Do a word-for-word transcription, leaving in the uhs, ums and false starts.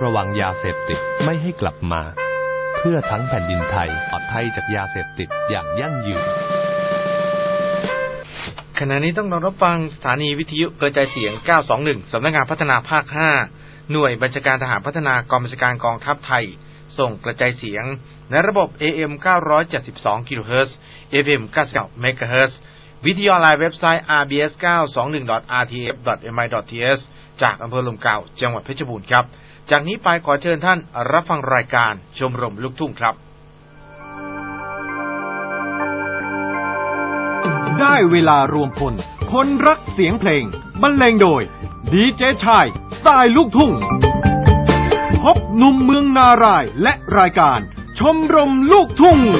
ระวังยาเสพติดไม่ให้กลับมาเพื่อทั้งแผ่นดินไทยปลอดภัยจากยาเสพติดอย่างยั่งยืนขณะนี้ต้องรับฟังสถานีวิทยุกระจายเสียงเก้าสองหนึ่งสำนักงานพัฒนาภาคห้าหน่วยบัญชาการทหารพัฒนากองบัญชาการกองทัพไทยส่งกระจายเสียงในระบบ เอ เอ็ม เก้าร้อยเจ็ดสิบสอง กิโลเฮิรตซ์ เอฟ เอ็ม เก้าสิบเก้า เมกะเฮิรตซ์วิทยุออนไลน์เว็บไซต์ อาร์ บี เอส เก้าสองหนึ่ง ดอท อาร์ ที เอฟ ดอท เอ็ม ไอ ดอท ที เอส จากอำเภอลมเก่าจังหวัดเพชรบูรณ์ครับจากนี้ไปขอเชิญท่านรับฟังรายการชมรมลูกทุ่งครับได้เวลารวมพลคนรักเสียงเพลงบรรเลงโดยดีเจชายสไตล์ลูกทุ่งพบหนุ่มเมืองนารายและรายการชมรมลูกทุ่ง